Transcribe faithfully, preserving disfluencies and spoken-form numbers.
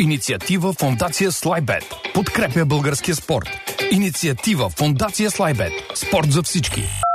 Инициатива Фондация Слайбет. Подкрепя българския спорт. Инициатива Фондация Слайбет. Спорт за всички.